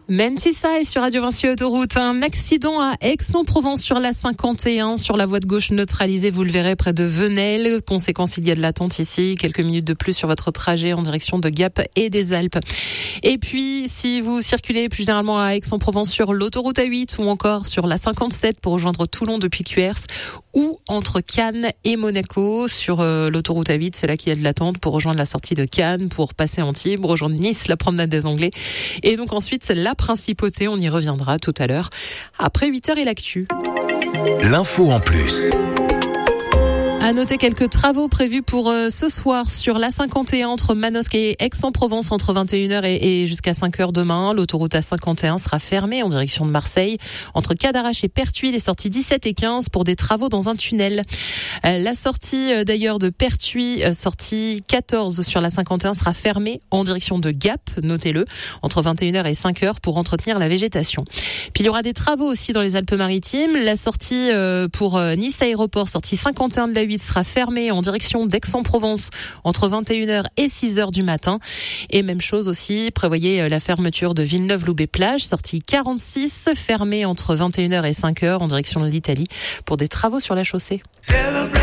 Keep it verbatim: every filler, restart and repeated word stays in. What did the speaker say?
Mentissa est sur Radio Vinci Autoroute. Un accident à Aix-en-Provence sur la cinquante et un, sur la voie de gauche neutralisée, vous le verrez, près de Venelle. Conséquence, il y a de l'attente ici. Quelques minutes de plus sur votre trajet en direction de Gap et des Alpes. Et puis, si vous circulez plus généralement à Aix-en-Provence sur l'autoroute A huit ou encore sur la cinquante-sept pour rejoindre Toulon depuis Cuers, ou entre Cannes et Monaco sur euh, l'autoroute A huit, c'est là qu'il y a de l'attente pour rejoindre la sortie de Cannes, pour passer Antibes, rejoindre Nice, la promenade des Anglais. Et donc ensuite, la Principauté, on y reviendra tout à l'heure, après huit heures et l'actu. L'info en plus. À noter quelques travaux prévus pour euh, ce soir sur la cinquante et un entre Manosque et Aix-en-Provence entre vingt et une heures et, et jusqu'à cinq heures demain. L'autoroute A cinquante et un sera fermée en direction de Marseille. Entre Cadarache et Pertuis, les sorties dix-sept et quinze pour des travaux dans un tunnel. Euh, la sortie euh, d'ailleurs de Pertuis, euh, sortie quatorze sur la cinquante et un, sera fermée en direction de Gap, notez-le, entre vingt et une heures et cinq heures pour entretenir la végétation. Puis il y aura des travaux aussi dans les Alpes-Maritimes. La sortie euh, pour euh, Nice Aéroport, sortie cinquante et un de la huit, sera fermée en direction d'Aix-en-Provence entre vingt et une heures et six heures du matin. Et même chose aussi, prévoyez la fermeture de Villeneuve-Loubet-Plage, sortie quarante-six, fermée entre vingt et une heures et cinq heures en direction de l'Italie pour des travaux sur la chaussée.